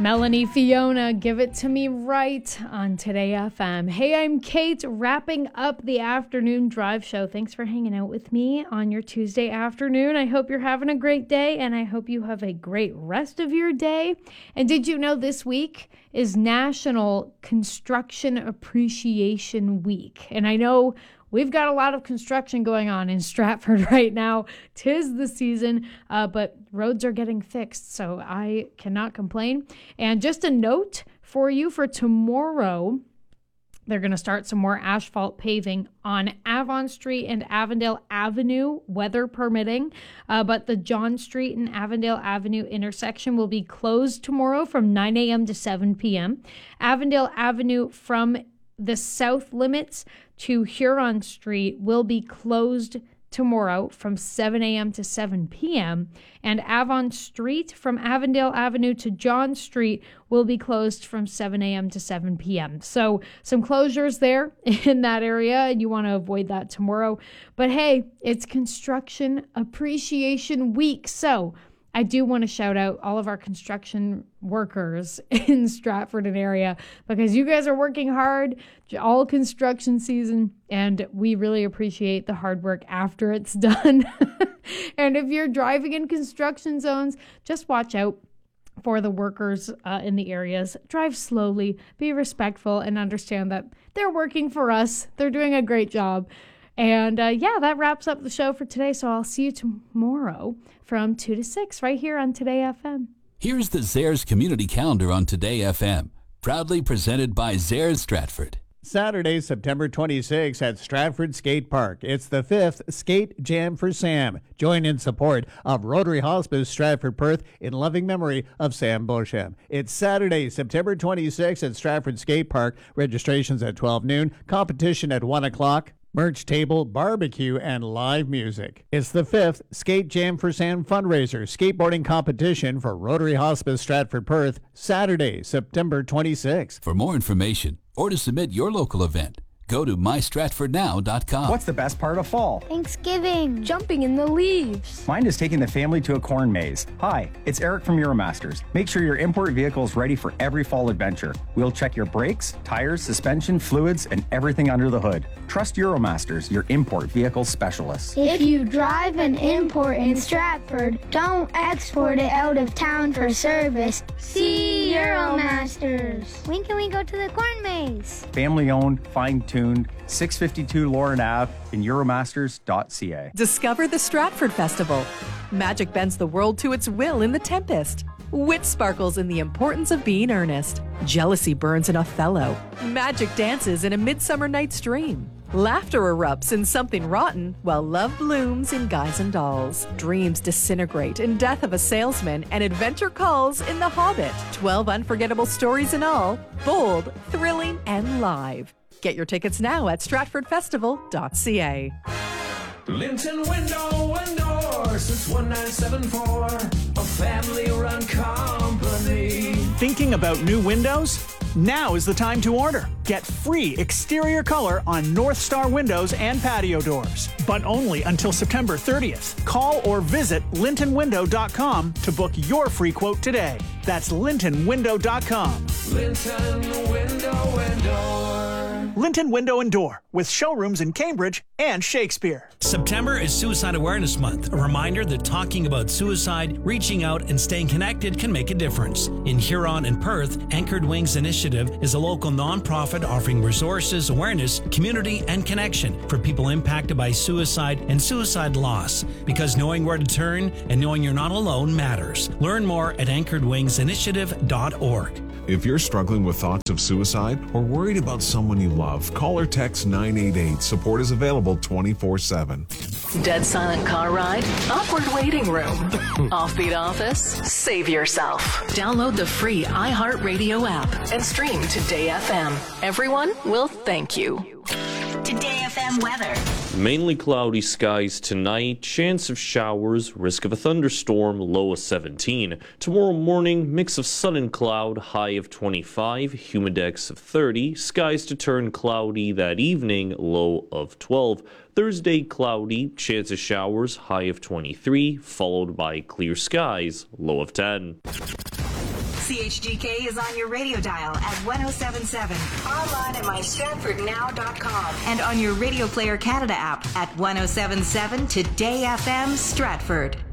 Melanie Fiona, Give It To Me Right on Today FM. Hey, I'm Kate, wrapping up the afternoon drive show. Thanks for hanging out with me on your Tuesday afternoon. I hope you're having a great day, and I hope you have a great rest of your day. And did you know this week is National Construction Appreciation Week? And I know we've got a lot of construction going on in Stratford right now. 'Tis the season, but roads are getting fixed, so I cannot complain. And just a note for you for tomorrow, they're going to start some more asphalt paving on Avon Street and Avondale Avenue, weather permitting. But the John Street and Avondale Avenue intersection will be closed tomorrow from 9 a.m. to 7 p.m. Avondale Avenue from the south limits to Huron Street will be closed tomorrow from 7 a.m. to 7 p.m. And Avon Street from Avondale Avenue to John Street will be closed from 7 a.m. to 7 p.m. So some closures there in that area, and you want to avoid that tomorrow. But hey, it's Construction Appreciation Week, so I do want to shout out all of our construction workers in Stratford and area, because you guys are working hard all construction season, and we really appreciate the hard work after it's done. And if you're driving in construction zones, just watch out for the workers in the areas. Drive slowly, be respectful, and understand that they're working for us. They're doing a great job. And that wraps up the show for today. So I'll see you tomorrow from 2 to 6 right here on Today FM. Here's the Zares Community Calendar on Today FM, proudly presented by Zares Stratford. Saturday, September 26th at Stratford Skate Park. It's the 5th Skate Jam for Sam. Join in support of Rotary Hospice Stratford Perth in loving memory of Sam Beauchamp. It's Saturday, September 26th at Stratford Skate Park. Registrations at 12 noon. Competition at 1 o'clock. Merch table, barbecue, and live music. It's the 5th Skate Jam for Sam fundraiser skateboarding competition for Rotary Hospice Stratford Perth, Saturday, September 26th. For more information or to submit your local event, go to mystratfordnow.com. What's the best part of fall? Thanksgiving. Jumping in the leaves. Mine is taking the family to a corn maze. Hi, it's Eric from Euromasters. Make sure your import vehicle is ready for every fall adventure. We'll check your brakes, tires, suspension, fluids, and everything under the hood. Trust Euromasters, your import vehicle specialist. If you drive an import in Stratford, don't export it out of town for service. See Euromasters. When can we go to the corn maze? Family owned, fine-tuned, 652 Lauren Ave in Euromasters.ca. Discover the Stratford Festival. Magic bends the world to its will in The Tempest. Wit sparkles in the importance of being earnest. Jealousy burns in Othello. Magic dances in A Midsummer Night's Dream. Laughter erupts in Something Rotten, while love blooms in Guys and Dolls. Dreams disintegrate in Death of a Salesman, and adventure calls in The Hobbit. 12 unforgettable stories in all, bold, thrilling, and live. Get your tickets now at stratfordfestival.ca. Linton Window and Door since 1974, a family-run company. Thinking about new windows? Now is the time to order. Get free exterior color on North Star windows and patio doors, but only until September 30th. Call or visit lintonwindow.com to book your free quote today. That's lintonwindow.com. Linton Window and Door. Linton Window and Door, with showrooms in Cambridge and Shakespeare. September is Suicide Awareness Month, a reminder that talking about suicide, reaching out, and staying connected can make a difference. In Huron and Perth, Anchored Wings Initiative is a local nonprofit offering resources, awareness, community, and connection for people impacted by suicide and suicide loss. Because knowing where to turn and knowing you're not alone matters. Learn more at anchoredwingsinitiative.org. If you're struggling with thoughts of suicide or worried about someone you love, call or text 988. Support is available 24/7. Dead silent car ride? Awkward waiting room. Offbeat office? Save yourself. Download the free iHeartRadio app and stream Today FM. Everyone will thank you. Today FM weather. Mainly cloudy skies tonight, chance of showers, risk of a thunderstorm, low of 17. Tomorrow morning, mix of sun and cloud, high of 25, humidex of 30. Skies to turn cloudy that evening, low of 12. Thursday, cloudy, chance of showers, high of 23, followed by clear skies, low of 10. CHGK is on your radio dial at 107.7. Online at mystratfordnow.com. And on your Radio Player Canada app at 107.7 Today FM Stratford.